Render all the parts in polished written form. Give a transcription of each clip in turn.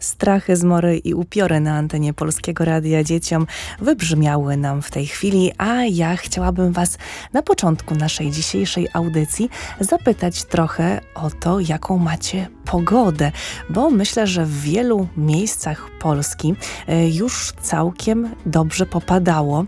Strachy, zmory i upiory na antenie Polskiego Radia dzieciom wybrzmiały nam w tej chwili, a ja chciałabym Was na początku naszej dzisiejszej audycji zapytać trochę o to, jaką macie pogodę, bo myślę, że w wielu miejscach Polski już całkiem dobrze popadało.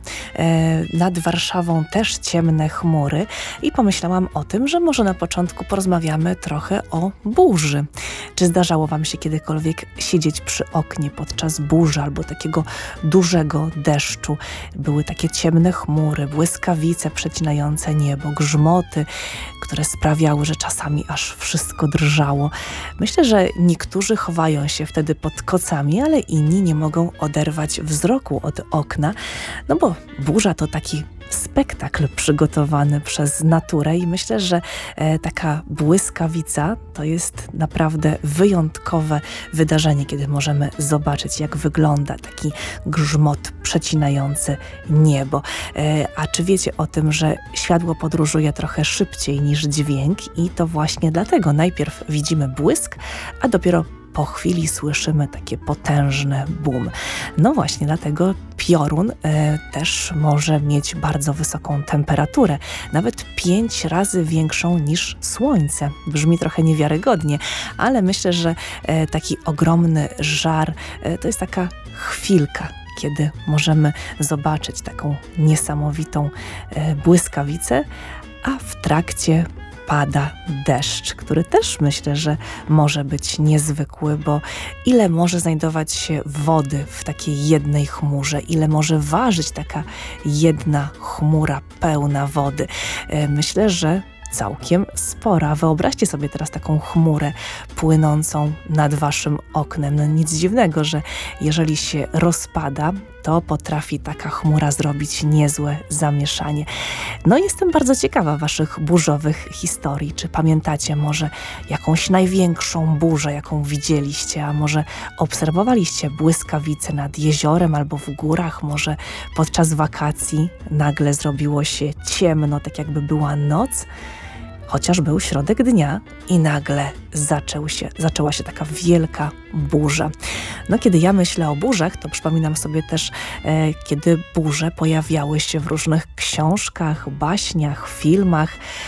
Nad Warszawą też ciemne chmury i pomyślałam o tym, że może na początku porozmawiamy trochę o burzy. Czy zdarzało Wam się kiedykolwiek siedzieć przy oknie podczas burzy albo takiego dużego deszczu? Były takie ciemne chmury, błyskawice przecinające niebo, grzmoty, które sprawiały, że czasami aż wszystko drżało. Myślę, że niektórzy chowają się wtedy pod kocami, ale inni nie mogą oderwać wzroku od okna, no bo burza to taki spektakl przygotowany przez naturę i myślę, że taka błyskawica to jest naprawdę wyjątkowe wydarzenie, kiedy możemy zobaczyć, jak wygląda taki grzmot przecinający niebo. A czy wiecie o tym, że światło podróżuje trochę szybciej niż dźwięk i to właśnie dlatego najpierw widzimy błysk, a dopiero po chwili słyszymy takie potężne bum. No właśnie, dlatego piorun też może mieć bardzo wysoką temperaturę, nawet 5 razy większą niż słońce. Brzmi trochę niewiarygodnie, ale myślę, że taki ogromny żar to jest taka chwilka, kiedy możemy zobaczyć taką niesamowitą błyskawicę, a w trakcie pada deszcz, który też myślę, że może być niezwykły, bo ile może znajdować się wody w takiej jednej chmurze, ile może ważyć taka jedna chmura pełna wody. Myślę, że całkiem spora. Wyobraźcie sobie teraz taką chmurę płynącą nad waszym oknem. No nic dziwnego, że jeżeli się rozpada, to potrafi taka chmura zrobić niezłe zamieszanie. No jestem bardzo ciekawa waszych burzowych historii. Czy pamiętacie może jakąś największą burzę, jaką widzieliście, a może obserwowaliście błyskawice nad jeziorem albo w górach, może podczas wakacji nagle zrobiło się ciemno, tak jakby była noc, chociaż był środek dnia i nagle zaczęła się taka wielka burza. No kiedy ja myślę o burzach, to przypominam sobie też, kiedy burze pojawiały się w różnych książkach, baśniach, filmach.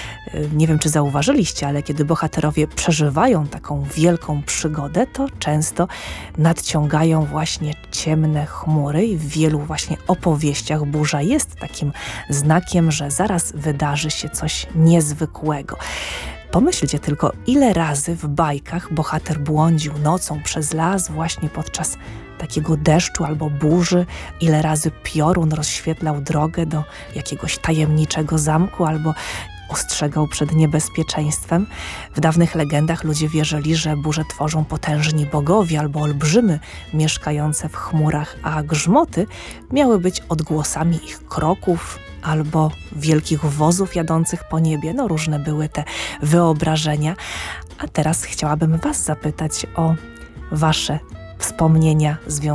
Nie wiem, czy zauważyliście, ale kiedy bohaterowie przeżywają taką wielką przygodę, to często nadciągają właśnie ciemne chmury i w wielu właśnie opowieściach burza jest takim znakiem, że zaraz wydarzy się coś niezwykłego. Pomyślcie tylko, ile razy w bajkach bohater błądził nocą przez las właśnie podczas takiego deszczu albo burzy, ile razy piorun rozświetlał drogę do jakiegoś tajemniczego zamku albo ostrzegał przed niebezpieczeństwem. W dawnych legendach ludzie wierzyli, że burze tworzą potężni bogowie albo olbrzymy mieszkające w chmurach, a grzmoty miały być odgłosami ich kroków albo wielkich wozów jadących po niebie. No różne były te wyobrażenia. A teraz chciałabym Was zapytać o Wasze wspomnienia związane